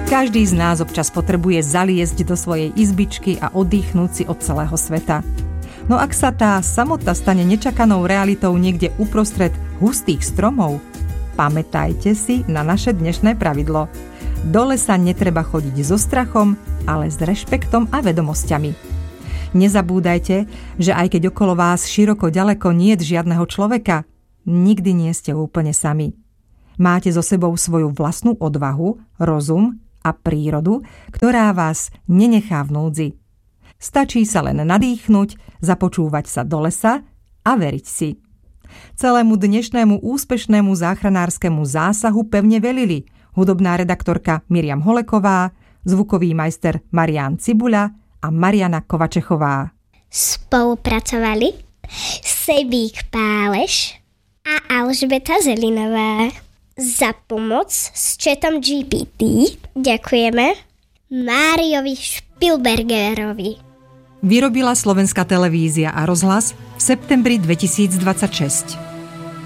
Každý z nás občas potrebuje zaliesť do svojej izbičky a oddychnúť si od celého sveta. No ak sa tá samota stane nečakanou realitou niekde uprostred hustých stromov, pamätajte si na naše dnešné pravidlo. Do lesa netreba chodiť so strachom, ale s rešpektom a vedomosťami. Nezabúdajte, že aj keď okolo vás široko ďaleko niet žiadneho človeka, nikdy nie ste úplne sami. Máte so sebou svoju vlastnú odvahu, rozum a prírodu, ktorá vás nenechá v núdzi. Stačí sa len nadýchnuť, započúvať sa do lesa a veriť si. Celému dnešnému úspešnému záchranárskemu zásahu pevne velili hudobná redaktorka Miriam Holeková, zvukový majster Marián Cibuľa a Mariana Kovačechová. Spolupracovali Sebík Páleš a Alžbeta Zelinová. Za pomoc s chatom GPT ďakujeme Máriovi Špilbergerovi. Vyrobila Slovenská televízia a rozhlas v septembri 2026.